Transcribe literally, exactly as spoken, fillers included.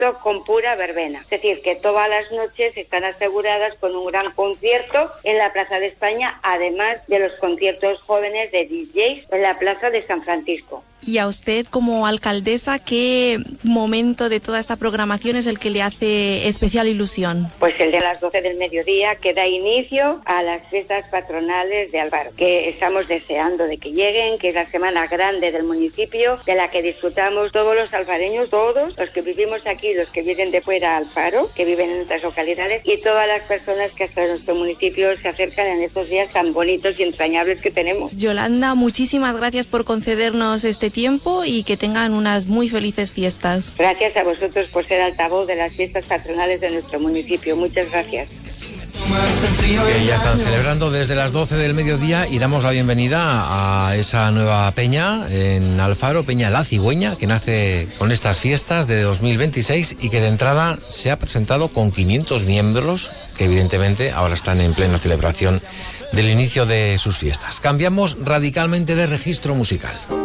con pura verbena. Es decir, que todas las noches están aseguradas con un gran concierto en la Plaza de España, además de los conciertos jóvenes de D Js en la Plaza de San Francisco. Y a usted, como alcaldesa, ¿qué momento de toda esta programación es el que le hace especial ilusión? Pues el de las doce del mediodía, que da inicio a las fiestas patronales de Alfaro, que estamos deseando de que lleguen, que es la semana grande del municipio, de la que disfrutamos todos los alfareños, todos los que vivimos aquí, los que viven de fuera a Alfaro, que viven en otras localidades, y todas las personas que hasta nuestro municipio se acercan en estos días tan bonitos y entrañables que tenemos. Yolanda, muchísimas gracias por concedernos este tiempo y que tengan unas muy felices fiestas. Gracias a vosotros por ser altavoz de las fiestas patronales de nuestro municipio. Muchas gracias. Que ya están celebrando desde las doce del mediodía y damos la bienvenida a esa nueva peña en Alfaro, Peña La Cigüeña, que nace con estas fiestas de dos mil veintiséis y que de entrada se ha presentado con quinientos miembros que evidentemente ahora están en plena celebración del inicio de sus fiestas. Cambiamos radicalmente de registro musical.